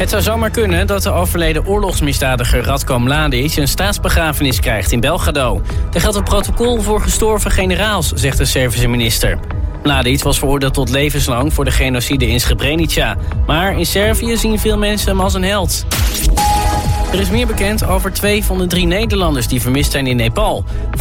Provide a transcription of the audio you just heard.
Het zou zomaar kunnen dat de overleden oorlogsmisdadiger Ratko Mladic een staatsbegrafenis krijgt in Belgrado. Er geldt een protocol voor gestorven generaals, zegt de Servische minister. Mladic was veroordeeld tot levenslang voor de genocide in Srebrenica. Maar in Servië zien veel mensen hem als een held. Er is meer bekend over 2 van de 3 Nederlanders die vermist zijn in Nepal.